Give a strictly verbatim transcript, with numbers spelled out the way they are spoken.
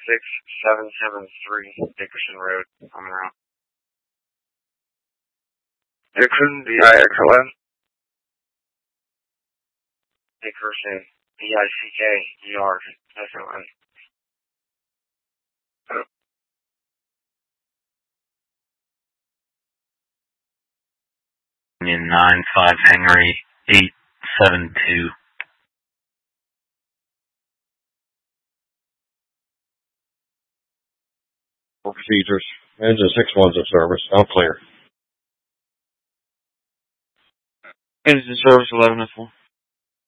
six seven seven three Dickerson Road, Monroe. Dickerson, D I X O N. Dickerson, D I C K E R S O N. nine five Henry eight seven two. For procedures. Engine six one's in service. All clear. Engine service eleven F one.